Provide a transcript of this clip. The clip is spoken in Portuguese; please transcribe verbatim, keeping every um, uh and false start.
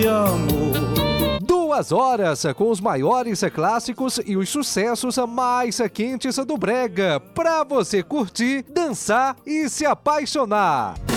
amor. Duas horas com os maiores clássicos e os sucessos mais quentes do brega, pra você curtir, dançar e se apaixonar.